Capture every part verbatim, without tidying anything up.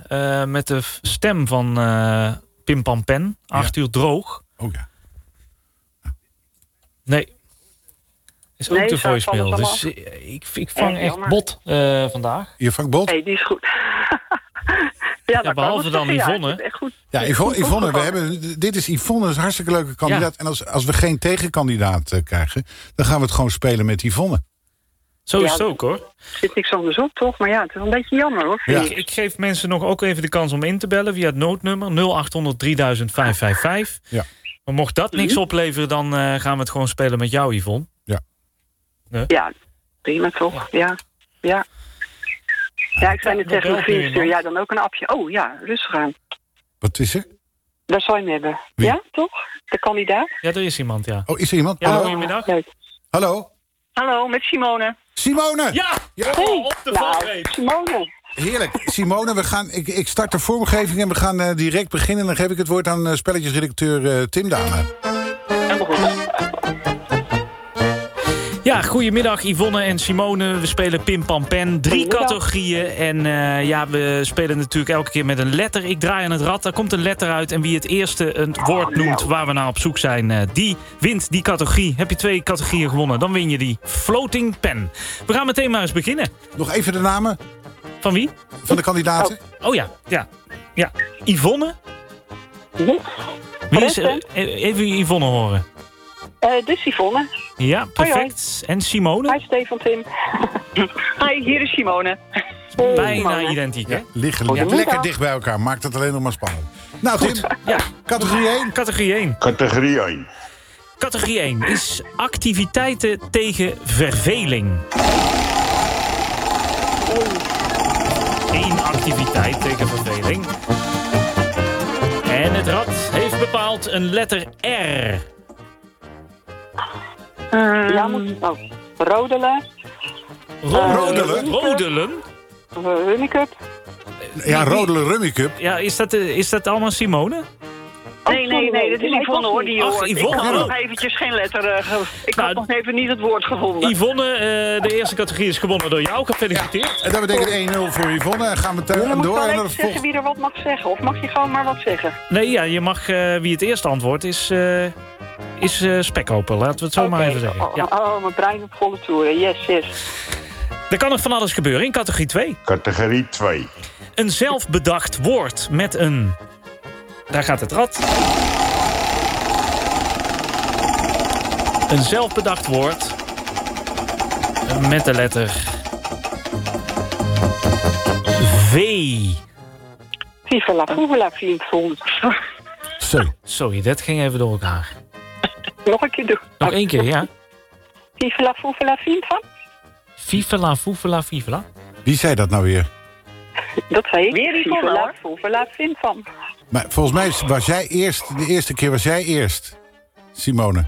Uh, met de stem van uh, Pim Pam Pen. Arthur ja. Droog. Oh ja. Nee. Is ook nee, de voicemail. Dus uh, ik, ik vang hey, echt jammer. bot uh, vandaag. Je vangt bot? Nee, die is goed. ja, ja, behalve dan Yvonne. Ja, ja Yvonne, Yvonne we hebben, dit is Yvonne, dat is een hartstikke leuke kandidaat. Ja. En als, als we geen tegenkandidaat uh, krijgen, dan gaan we het gewoon spelen met Yvonne. Zo is het ja, ook, hoor. Er zit niks anders op, toch? Maar ja, het is een beetje jammer, hoor. Ja. Ik, ik geef mensen nog ook even de kans om in te bellen via het noodnummer nul acht honderd drieduizend vijfhonderdvijfenvijftig. Ja. Maar mocht dat niks mm-hmm. opleveren, dan uh, gaan we het gewoon spelen met jou, Yvonne. Ja. Nee? Ja, prima toch? Ja. Ja. Ja, ik zei net tegen mijn vriend, stuur jij dan ook een appje? Oh ja, rustig aan. Wat is er? Daar zou je hem hebben. Wie? Ja, toch? De kandidaat? Ja, er is iemand, ja. Oh, is er iemand? Ja, hallo? Goedemiddag. Hallo? Hallo, met Simone. Simone! Ja! ja. Hey. Oh, op de nou, Simone. Heerlijk. Simone, we gaan, ik, ik start de vormgeving en we gaan uh, direct beginnen. Dan geef ik het woord aan uh, spelletjesredacteur uh, Tim Dame. Helemaal goed. Ja, goedemiddag Yvonne en Simone. We spelen Pim Pam Pen. Drie categorieën. En uh, ja, we spelen natuurlijk elke keer met een letter. Ik draai aan het rad, daar komt een letter uit. En wie het eerste een woord noemt waar we naar op zoek zijn, uh, die wint die categorie. Heb je twee categorieën gewonnen, dan win je die Floating Pen. We gaan meteen maar eens beginnen. Nog even de namen. Van wie? Van de kandidaten. Oh, oh ja, ja, ja. Yvonne? Wie is, uh, even Yvonne horen. Uh, dus Yvonne. Ja, perfect. Hoi, hoi. En Simone? Hi, Stefan, Tim. Hi, hier is Simone. Bijna Simone. Identiek, hè? Ja, liggen ja. lekker dicht bij elkaar. Maakt het alleen nog maar spannend. Nou, Tim, ja. categorie één. Categorie één. Categorie één. Categorie één is activiteiten tegen verveling. Eén activiteit tegen verveling. En het rad heeft bepaald een letter R. Uh, ja, moet oh, rodelen. Ro uh, rodelen? Rodelen? Rummy Cup. Ja, rodelen, Rummy Cup. Ja, is dat, is dat allemaal Simone? Nee, nee, nee, dat is Yvonne, hoor. Die Ach, hoort. Yvonne. Ik had nog eventjes geen letter. Uh, ik nou, had nog even niet het woord gevonden. Yvonne, uh, de eerste categorie is gewonnen door jou. Gefeliciteerd. Ja. En dat betekent één nul voor Yvonne. En gaan we meteen door. door. Je en moet zeggen vol... wie er wat mag zeggen. Of mag je gewoon maar wat zeggen? Nee, ja, je mag, uh, wie het eerste antwoord is... Uh, is uh, spekkoper, laten we het zo okay. maar even zeggen. Ja. Oh, oh, mijn brein op volle toeren. Yes, yes. Er kan nog van alles gebeuren in categorie twee. Categorie twee. Een zelfbedacht woord met een... Daar gaat het rad. Een zelfbedacht woord met de letter V. Viva la Fuvela, vriend. Sorry. Sorry, dat ging even door elkaar. Nog een keer doen. Nog één keer, ja. Viva la Fuvela, vriend van? Viva la Fuvela, Viva. Wie zei dat nou weer? Dat zei ik. Weer Viva la Fuvela, vriend van. Maar volgens mij was jij eerst, de eerste keer was jij eerst, Simone.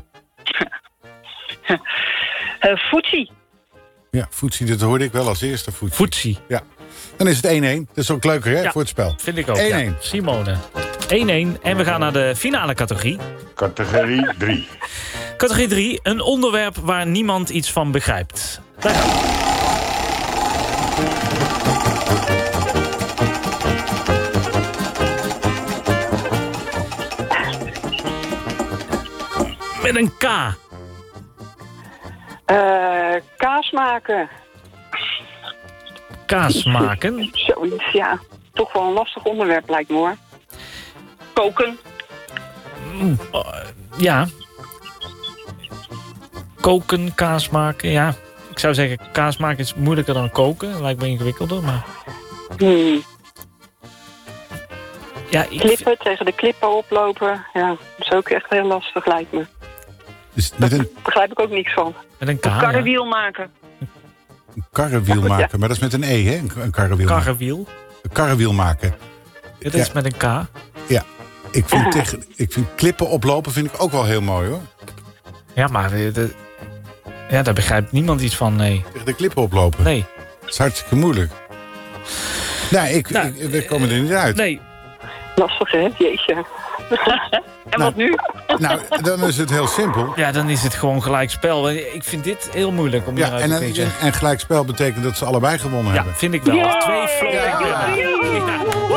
uh, Foetsie. Ja, Foetsie, dat hoorde ik wel als eerste. Foetsie. Foetsie. Ja. Dan is het één één. Dat is ook leuker, hè, ja, voor het spel. Vind ik ook, één één. Ja. Simone. één één. En we gaan naar de finale categorie. Categorie drie. Categorie drie. Een onderwerp waar niemand iets van begrijpt. Daar gaan we. Met een K. Uh, kaas maken. Kaas maken? Zoiets, ja. Toch wel een lastig onderwerp, lijkt me, hoor. Koken. Mm, uh, ja. Koken, kaas maken, ja. Ik zou zeggen, kaas maken is moeilijker dan koken. Lijkt me ingewikkelder, maar... Hmm. Ja, ik... Klippen, tegen de klippen oplopen. Ja, dat is ook echt heel lastig, lijkt me. Dus met een... Daar begrijp ik ook niks van. Met een K, een karrewiel ja. maken. Een karrewiel maken, ja. Maar dat is met een E, hè? Een karrewiel. Karrewiel. Een karrewiel maken. Ja, dat is ja. met een K. Ja, ik vind, uh-huh. tegen, ik vind klippen oplopen vind ik ook wel heel mooi, hoor. Ja, maar de, de, ja, daar begrijpt niemand iets van, nee. Tegen de klippen oplopen? Nee. Dat is hartstikke moeilijk. Nou, ik, nou, ik, we komen er niet uit. Nee. Lastig, hè? Jeetje. En nou, wat nu? Nou, dan is het heel simpel. Ja, dan is het gewoon gelijkspel. Ik vind dit heel moeilijk om ja, eruit te kiezen. En, en gelijkspel betekent dat ze allebei gewonnen ja, hebben. Ja, vind ik wel. Yeah! Twee floating. Ja. Ja. Ja.